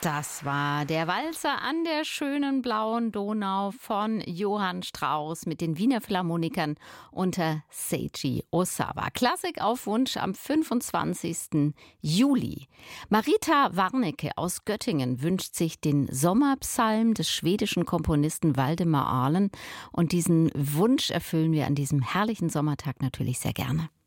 Das war der Walzer an der schönen blauen Donau von Johann Strauss mit den Wiener Philharmonikern unter Seiji Osawa. Klassik auf Wunsch am 25. Juli. Marita Warnecke aus Göttingen wünscht sich den Sommerpsalm des schwedischen Komponisten Waldemar Åhlén. Und diesen Wunsch erfüllen wir an diesem herrlichen Sommertag natürlich sehr gerne.